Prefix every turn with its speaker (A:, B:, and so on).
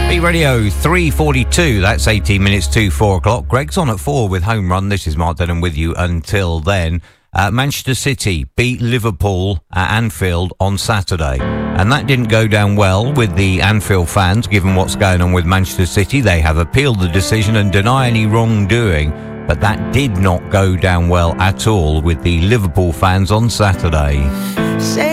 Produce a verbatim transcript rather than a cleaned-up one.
A: Beat Radio three forty-two, that's eighteen minutes to four o'clock. Greg's on at four with Home Run. This is Mark Denham with you until then. Uh, Manchester City beat Liverpool at Anfield on Saturday. And that didn't go down well with the Anfield fans, given what's going on with Manchester City. They have appealed the decision and deny any wrongdoing. But that did not go down well at all with the Liverpool fans on Saturday.